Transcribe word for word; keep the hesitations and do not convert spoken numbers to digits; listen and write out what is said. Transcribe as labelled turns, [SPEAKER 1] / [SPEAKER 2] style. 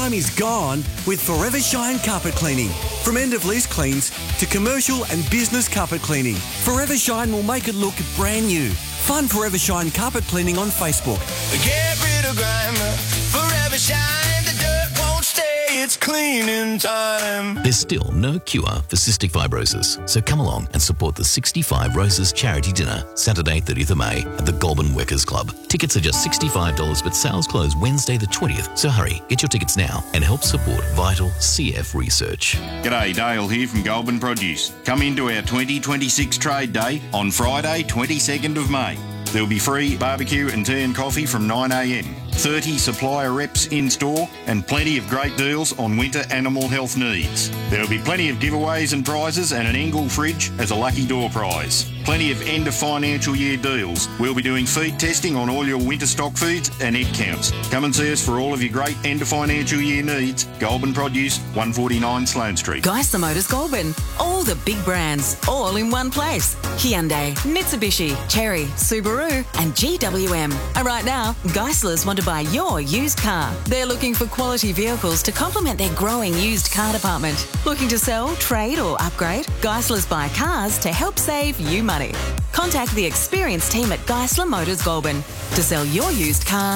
[SPEAKER 1] time is gone with Forever Shine Carpet Cleaning. From end-of-lease cleans to commercial and business carpet cleaning, Forever Shine will make it look brand new. Fun Forever Shine Carpet Cleaning on Facebook.
[SPEAKER 2] Get rid of grime, Forever Shine, the dirt won't stay, it's cleaning time.
[SPEAKER 3] There's still no cure for cystic fibrosis, so come along and support the sixty-five Roses Charity Dinner, Saturday thirtieth of May at the Goulburn Workers Club. Tickets are just sixty-five dollars, but sales close Wednesday the twentieth, so hurry, get your tickets now and help support vital C F research.
[SPEAKER 4] G'day, Dale here from Goulburn Produce. Come into our twenty twenty-six Trade Day on Friday, twenty-second of May. There'll be free barbecue and tea and coffee from nine a m, thirty supplier reps in store, and plenty of great deals on winter animal health needs. There'll be plenty of giveaways and prizes and an Engel fridge as a lucky door prize. Plenty of end of financial year deals. We'll be doing feed testing on all your winter stock feeds and egg counts. Come and see us for all of your great end of financial year needs. Goulburn Produce, one forty-nine Sloane Street.
[SPEAKER 5] Geisler Motors Goulburn. All the big brands, all in one place. Hyundai, Mitsubishi, Chery, Subaru and G W M. And right now, Geislers want to buy your used car. They're looking for quality vehicles to complement their growing used car department. Looking to sell, trade or upgrade? Geislers buy cars to help save you money. Contact the experienced team at Geisler Motors Goulburn to sell your used car